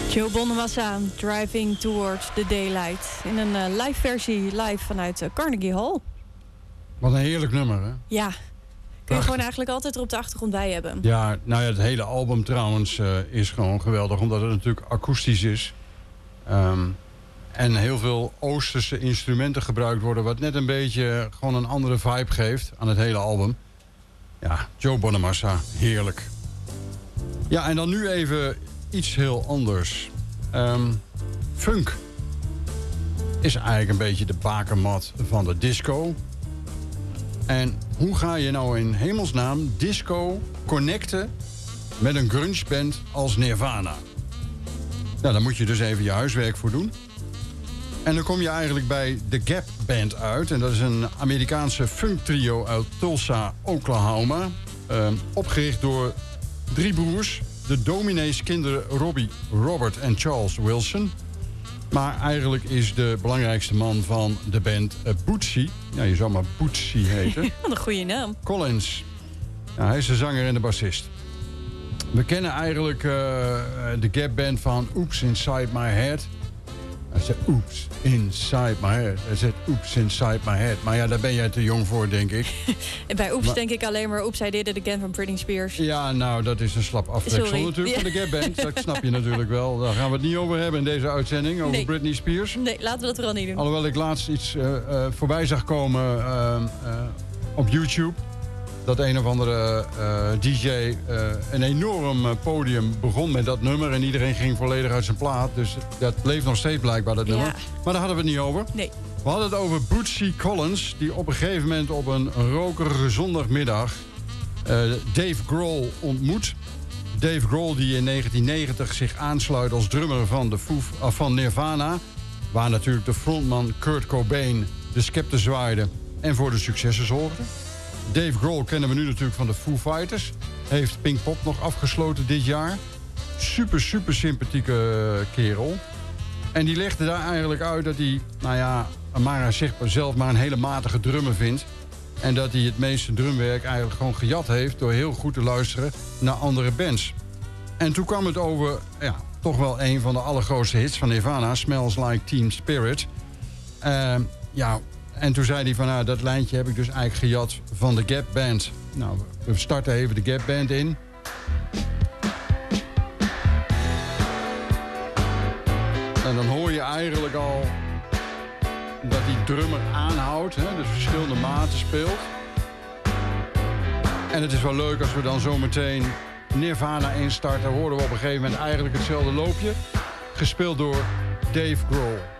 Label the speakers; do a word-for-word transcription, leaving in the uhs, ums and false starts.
Speaker 1: Joe Bonamassa, Driving Towards the Daylight. In een uh, live versie, live vanuit uh, Carnegie Hall.
Speaker 2: Wat een heerlijk nummer, hè?
Speaker 1: Ja. Kun je
Speaker 2: Prachtig.
Speaker 1: gewoon eigenlijk altijd er op de achtergrond bij hebben.
Speaker 2: Ja, nou ja, het hele album trouwens uh, is gewoon geweldig. Omdat het natuurlijk akoestisch is. Um, en heel veel Oosterse instrumenten gebruikt worden. Wat net een beetje gewoon een andere vibe geeft aan het hele album. Ja, Joe Bonamassa, heerlijk. Ja, en dan nu even iets heel anders. Um, funk is eigenlijk een beetje de bakermat van de disco. En hoe ga je nou in hemelsnaam disco connecten met een grungeband als Nirvana? Nou, daar moet je dus even je huiswerk voor doen. En dan kom je eigenlijk bij The Gap Band uit. En dat is een Amerikaanse funktrio uit Tulsa, Oklahoma. Uh, opgericht door drie broers. De dominees kinderen Robbie, Robert en Charles Wilson. Maar eigenlijk is de belangrijkste man van de band uh, Bootsy. Ja, je zou maar Bootsy heten.
Speaker 1: Wat een goede naam.
Speaker 2: Collins. Nou, hij is de zanger en de bassist. We kennen eigenlijk uh, de Gap Band van Oops Inside My Head. Hij zegt Oops Inside My Head. Hij zegt Oops Inside My Head. Maar ja, daar ben jij te jong voor, denk ik.
Speaker 1: En bij Oops
Speaker 2: maar,
Speaker 1: denk ik alleen maar Oops, I Did It Again van Britney Spears.
Speaker 2: Ja, nou, dat is een slap aftreksel natuurlijk van de Gap Band. Dat snap je natuurlijk wel. Daar gaan we het niet over hebben in deze uitzending. Over nee. Britney Spears.
Speaker 1: Nee, laten we dat vooral niet doen.
Speaker 2: Alhoewel ik laatst iets uh, uh, voorbij zag komen uh, uh, op YouTube. Dat een of andere uh, D J uh, een enorm uh, podium begon met dat nummer. En iedereen ging volledig uit zijn plaat. Dus dat bleef nog steeds blijkbaar, dat nummer. Ja. Maar daar hadden we het niet over.
Speaker 1: Nee.
Speaker 2: We hadden het over Bootsy Collins. Die op een gegeven moment op een rokerige zondagmiddag uh, Dave Grohl ontmoet. Dave Grohl die in negentien negentig zich aansluit als drummer van, de Foo, uh, van Nirvana. Waar natuurlijk de frontman Kurt Cobain de scepter zwaaide en voor de successen zorgde. Dave Grohl kennen we nu natuurlijk van de Foo Fighters. Heeft Pinkpop nog afgesloten dit jaar. Super, super sympathieke kerel. En die legde daar eigenlijk uit dat hij, nou ja, Amara zegt zelf maar een hele matige drummer vindt. En dat hij het meeste drumwerk eigenlijk gewoon gejat heeft door heel goed te luisteren naar andere bands. En toen kwam het over, ja, toch wel een van de allergrootste hits van Nirvana, Smells Like Teen Spirit. Uh, ja... En toen zei hij van, nou, dat lijntje heb ik dus eigenlijk gejat van de Gap Band. Nou, we starten even de Gap Band in. En dan hoor je eigenlijk al dat die drummer aanhoudt, hè, dus verschillende maten speelt. En het is wel leuk als we dan zometeen Nirvana instarten. Horen we op een gegeven moment eigenlijk hetzelfde loopje. Gespeeld door Dave Grohl.